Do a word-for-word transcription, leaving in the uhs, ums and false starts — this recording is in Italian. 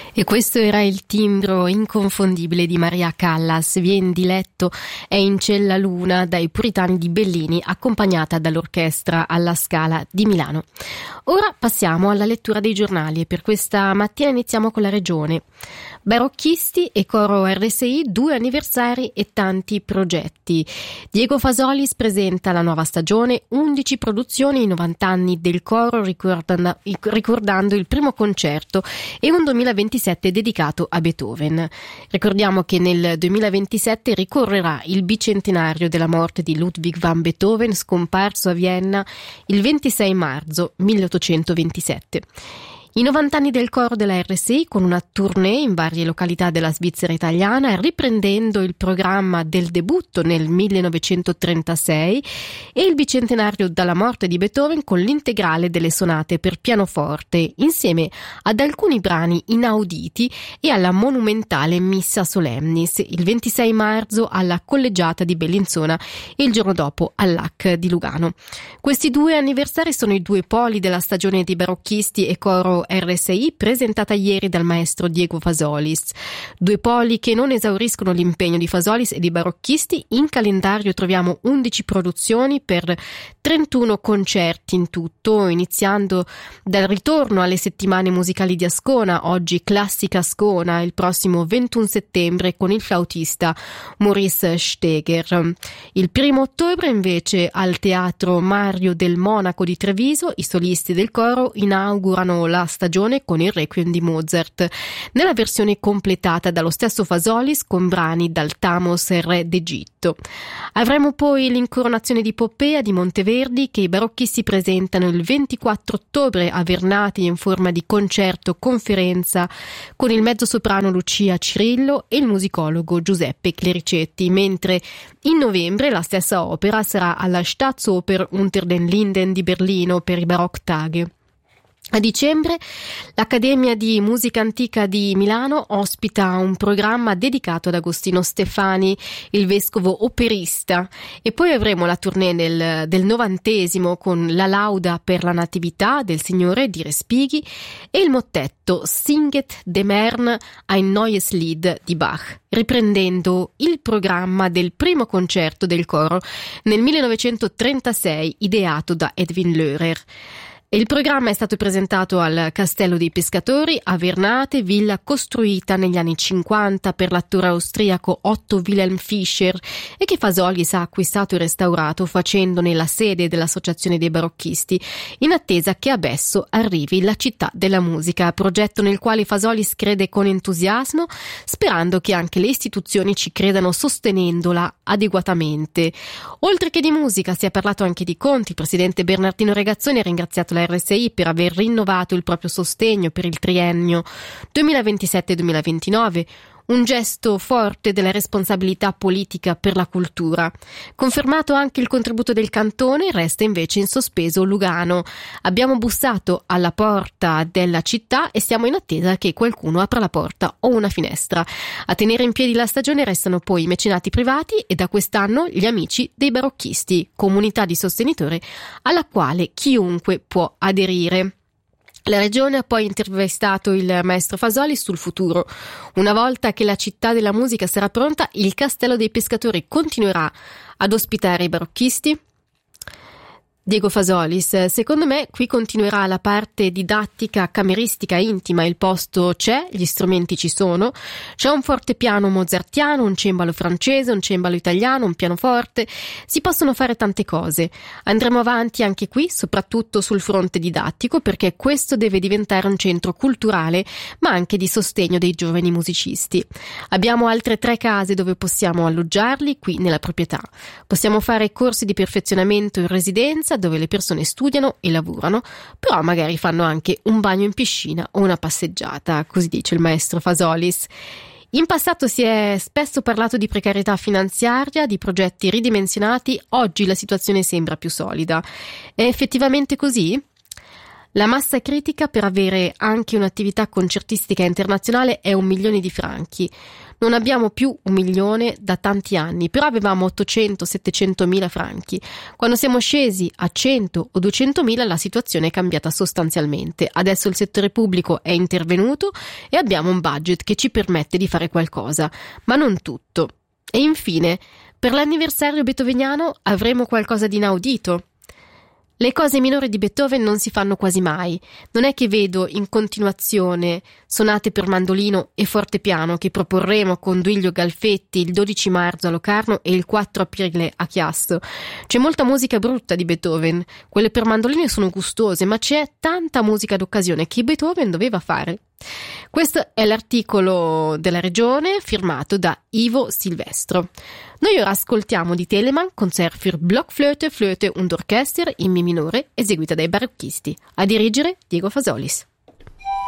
E questo era il timbro inconfondibile di Maria Callas. Vien di letto è in Cella Luna dai Puritani di Bellini, accompagnata dall'orchestra alla Scala di Milano. Ora passiamo alla lettura dei giornali e per questa mattina iniziamo con la Regione. Barocchisti e Coro R S I, due anniversari e tanti progetti. Diego Fasolis presenta la nuova stagione, undici produzioni, novanta anni del coro, ricordando, ricordando il primo concerto e un duemilaventisette dedicato a Beethoven. Ricordiamo che nel duemilaventisette ricorrerà il bicentenario della morte di Ludwig van Beethoven, scomparso a Vienna il ventisei marzo milleottocentoventisette. I novanta anni del coro della R S I con una tournée in varie località della Svizzera italiana, riprendendo il programma del debutto nel millenovecentotrentasei e il bicentenario dalla morte di Beethoven con l'integrale delle sonate per pianoforte, insieme ad alcuni brani inauditi e alla monumentale Missa Solemnis, il ventisei marzo alla Collegiata di Bellinzona e il giorno dopo all'A C di Lugano. Questi due anniversari sono i due poli della stagione di barocchisti e coro R S I presentata ieri dal maestro Diego Fasolis. Due poli che non esauriscono l'impegno di Fasolis e di barocchisti. In calendario troviamo undici produzioni per trentuno concerti in tutto, iniziando dal ritorno alle settimane musicali di Ascona, oggi Classica Ascona, il prossimo ventuno settembre con il flautista Maurice Steger. Il primo ottobre invece al Teatro Mario del Monaco di Treviso i solisti del coro inaugurano la stagione con il Requiem di Mozart, nella versione completata dallo stesso Fasolis con brani dal Thamos Re d'Egitto. Avremo poi l'incoronazione di Poppea di Monteverdi che i barocchisti presentano il ventiquattro ottobre a Vernati in forma di concerto conferenza con il mezzosoprano Lucia Cirillo e il musicologo Giuseppe Clericetti, mentre in novembre la stessa opera sarà alla Staatsoper unter den Linden di Berlino per i Barocktage. A dicembre l'Accademia di Musica Antica di Milano ospita un programma dedicato ad Agostino Stefani, il vescovo operista, e poi avremo la tournée del, del novantesimo con la lauda per la Natività del Signore di Respighi e il mottetto Singet dem Herrn ein neues Lied di Bach, riprendendo il programma del primo concerto del coro nel millenovecentotrentasei ideato da Edwin Lörer. Il programma è stato presentato al Castello dei Pescatori a Vernate, villa costruita negli anni cinquanta per l'attore austriaco Otto Wilhelm Fischer e che Fasolis ha acquistato e restaurato facendone la sede dell'Associazione dei Barocchisti, in attesa che a Besso arrivi la città della musica, progetto nel quale Fasolis crede con entusiasmo, sperando che anche le istituzioni ci credano sostenendola adeguatamente. Oltre che di musica si è parlato anche di conti. Il presidente Bernardino Regazzoni ha ringraziato la R S I per aver rinnovato il proprio sostegno per il triennio duemilaventisette duemilaventinove, un gesto forte della responsabilità politica per la cultura. Confermato anche il contributo del cantone, resta invece in sospeso Lugano. Abbiamo bussato alla porta della città e siamo in attesa che qualcuno apra la porta o una finestra. A tenere in piedi la stagione restano poi i mecenati privati e da quest'anno gli amici dei barocchisti, comunità di sostenitori alla quale chiunque può aderire. La Regione ha poi intervistato il maestro Fasolis sul futuro. Una volta che la città della musica sarà pronta, il Castello dei Pescatori continuerà ad ospitare i barocchisti? Diego Fasolis, secondo me qui continuerà la parte didattica, cameristica, intima, il posto c'è, gli strumenti ci sono, c'è un fortepiano mozartiano, un cembalo francese, un cembalo italiano, un pianoforte, si possono fare tante cose. Andremo avanti anche qui, soprattutto sul fronte didattico, perché questo deve diventare un centro culturale, ma anche di sostegno dei giovani musicisti. Abbiamo altre tre case dove possiamo alloggiarli, qui nella proprietà. Possiamo fare corsi di perfezionamento in residenza, dove le persone studiano e lavorano, però magari fanno anche un bagno in piscina o una passeggiata, così dice il maestro Fasolis. In passato si è spesso parlato di precarietà finanziaria, di progetti ridimensionati, oggi la situazione sembra più solida. È effettivamente così? La massa critica per avere anche un'attività concertistica internazionale è un milione di franchi. Non abbiamo più un milione da tanti anni, però avevamo ottocento settecento mila franchi. Quando siamo scesi a cento o duecentomila la situazione è cambiata sostanzialmente. Adesso il settore pubblico è intervenuto e abbiamo un budget che ci permette di fare qualcosa, ma non tutto. E infine, per l'anniversario beethoveniano avremo qualcosa di inaudito. Le cose minori di Beethoven non si fanno quasi mai. Non è che vedo in continuazione sonate per mandolino e fortepiano che proporremo con Duilio Galfetti il dodici marzo a Locarno e il quattro aprile a Chiasso. C'è molta musica brutta di Beethoven. Quelle per mandolino sono gustose, ma c'è tanta musica d'occasione che Beethoven doveva fare. Questo è l'articolo della Regione firmato da Ivo Silvestro. Noi ora ascoltiamo di Telemann Concert für Blockflöte, Flöte und Orchester in Mi minore, eseguita dai barocchisti. A dirigere Diego Fasolis.